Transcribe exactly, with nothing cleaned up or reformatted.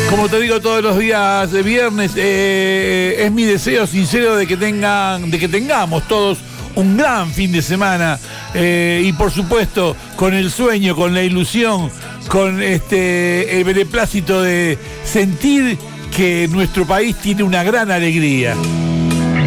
Como te digo todos los días de viernes, eh, es mi deseo sincero de que tengan, de que tengamos todos un gran fin de semana eh, y por supuesto con el sueño, con la ilusión, con este el beneplácito de sentir que nuestro país tiene una gran alegría.